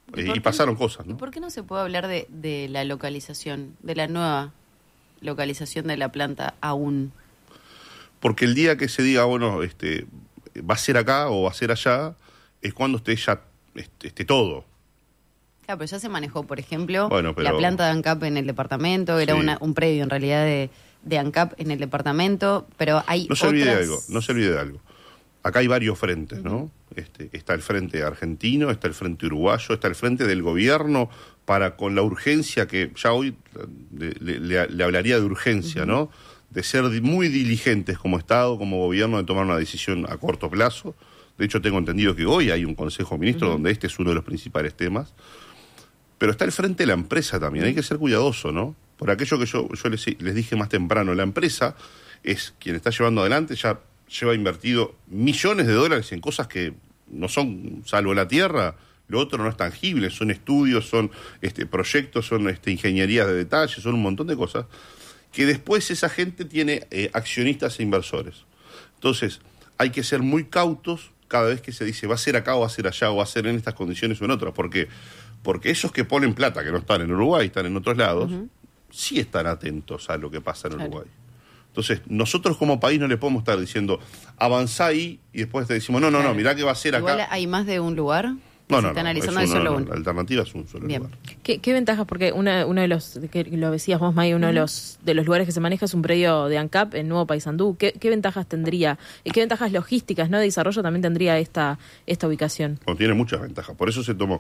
Y pasaron cosas, ¿no? ¿Y por qué no se puede hablar de la localización, de la nueva localización de la planta aún? Porque el día que se diga, bueno, va a ser acá o va a ser allá, es cuando esté ya esté todo. Claro, pero ya se manejó, por ejemplo, Bueno, pero, la planta de ANCAP en el departamento, era sí, un predio en realidad de ANCAP en el departamento, pero hay no se olvide de algo. Acá hay varios frentes, ¿no? Está el frente argentino, está el frente uruguayo, está el frente del gobierno para con la urgencia que ya hoy le hablaría de urgencia, ¿no? De ser muy diligentes como Estado, como gobierno, de tomar una decisión a corto plazo. De hecho, tengo entendido que hoy hay un Consejo de Ministros donde este es uno de los principales temas. Pero está el frente de la empresa también, hay que ser cuidadoso, ¿no? Por aquello que yo les dije más temprano, la empresa es quien está llevando adelante, ya lleva invertido millones de dólares en cosas que no son, salvo la tierra, lo otro no es tangible, son estudios, son proyectos, son ingenierías de detalle, son un montón de cosas, que después esa gente tiene accionistas e inversores. Entonces, hay que ser muy cautos cada vez que se dice va a ser acá o va a ser allá o va a ser en estas condiciones o en otras. ¿Por qué? Porque esos que ponen plata, que no están en Uruguay, están en otros lados, sí están atentos a lo que pasa en Uruguay. Entonces, nosotros como país no le podemos estar diciendo, avanzá ahí, y después te decimos, no, mirá que va a ser acá. ¿Igual hay más de un lugar? No, se está analizando de solo uno. La alternativa es un solo lugar. ¿Qué ventajas? Porque uno de los, que lo decías vos, May, uno de los lugares que se maneja es un predio de ANCAP en Nuevo Paysandú. ¿Qué ventajas tendría? ¿Y qué ventajas logísticas, no de desarrollo también tendría esta ubicación? Bueno, tiene muchas ventajas. Por eso se tomó.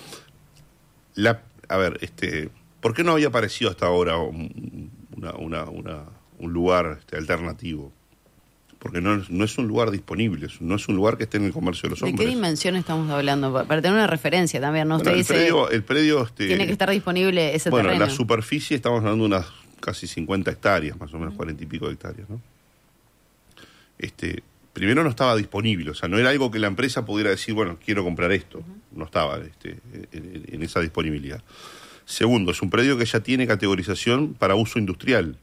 ¿Por qué no había aparecido hasta ahora un lugar alternativo? Porque no es un lugar disponible, no es un lugar que esté en el comercio de los hombres. ¿De qué dimensión estamos hablando? Para tener una referencia también, ¿no? Usted dice, el predio tiene que estar disponible ese terreno. Bueno, la superficie estamos hablando de unas casi 50 hectáreas, más o menos 40 y pico de hectáreas, ¿no? Primero no estaba disponible, o sea, no era algo que la empresa pudiera decir, bueno, quiero comprar esto. No estaba en esa disponibilidad. Segundo, es un predio que ya tiene categorización para uso industrial,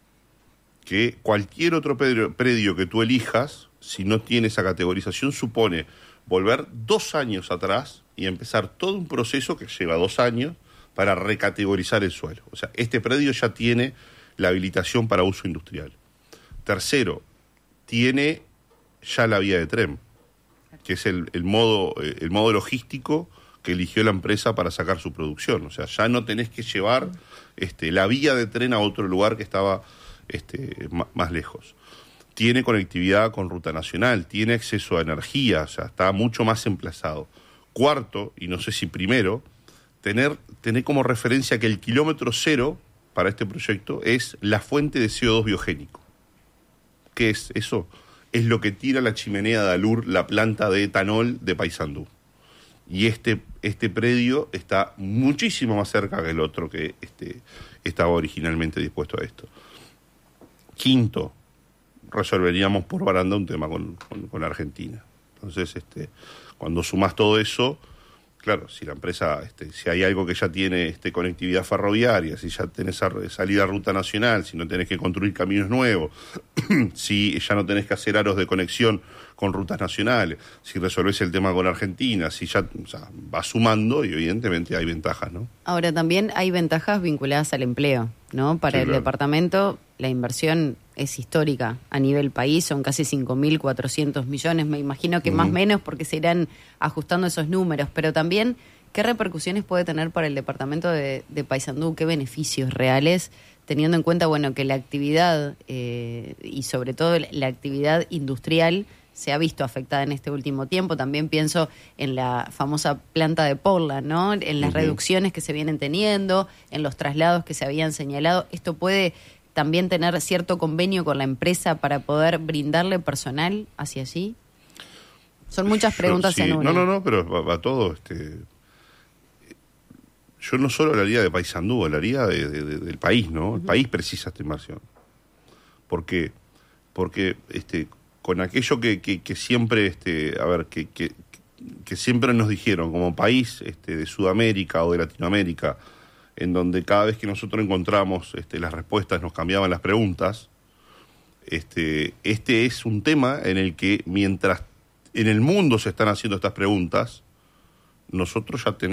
que cualquier otro predio que tú elijas, si no tiene esa categorización, supone volver 2 años atrás y empezar todo un proceso que lleva 2 años para recategorizar el suelo. O sea, este predio ya tiene la habilitación para uso industrial. Tercero, tiene ya la vía de tren, que es el modo logístico que eligió la empresa para sacar su producción. O sea, ya no tenés que llevar la vía de tren a otro lugar que estaba más lejos. Tiene conectividad con ruta nacional, tiene acceso a energía, o sea, está mucho más emplazado. Cuarto, y no sé si primero, tener como referencia que el kilómetro cero para este proyecto es la fuente de CO2 biogénico. ¿Qué es eso? Es lo que tira la chimenea de Alur, la planta de etanol de Paysandú. Y este predio está muchísimo más cerca que el otro que estaba originalmente dispuesto a esto. Quinto, resolveríamos por baranda un tema con Argentina. Entonces, cuando sumas todo eso, claro, si la empresa, si hay algo que ya tiene conectividad ferroviaria, si ya tenés salida a ruta nacional, si no tenés que construir caminos nuevos, si ya no tenés que hacer aros de conexión con rutas nacionales, si resolvés el tema con Argentina, si ya, o sea, va sumando y evidentemente hay ventajas, ¿no? Ahora, también hay ventajas vinculadas al empleo, ¿no? Para el departamento, la inversión es histórica a nivel país, son casi 5.400 millones, me imagino que más o menos porque se irán ajustando esos números, pero también, ¿qué repercusiones puede tener para el departamento de Paysandú? ¿Qué beneficios reales, teniendo en cuenta, bueno, que la actividad y sobre todo la actividad industrial se ha visto afectada en este último tiempo? También pienso en la famosa planta de Portland, ¿no? En las reducciones que se vienen teniendo, en los traslados que se habían señalado. ¿Esto puede también tener cierto convenio con la empresa para poder brindarle personal hacia allí? Son muchas preguntas en una. No, pero va todo. Yo no solo hablaría de Paysandú, hablaría del país, ¿no? El país precisa esta inversión. ¿Por qué? Porque con aquello que siempre, que siempre nos dijeron como país de Sudamérica o de Latinoamérica, en donde cada vez que nosotros encontramos las respuestas nos cambiaban las preguntas, este es un tema en el que mientras en el mundo se están haciendo estas preguntas, nosotros ya tenemos